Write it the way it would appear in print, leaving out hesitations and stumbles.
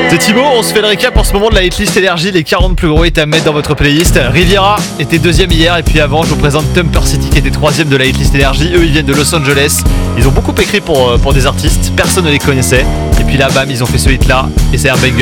C'est Thibaut, on se fait le récap en ce moment de la hitlist énergie, les 40 plus gros hits à mettre dans votre playlist. Riviera était deuxième hier et puis avant je vous présente Thumper City qui était troisième de la hitlist énergie. Eux ils viennent de Los Angeles, ils ont beaucoup écrit pour des artistes, personne ne les connaissait. Et puis là bam ils ont fait ce hit là et c'est un banger.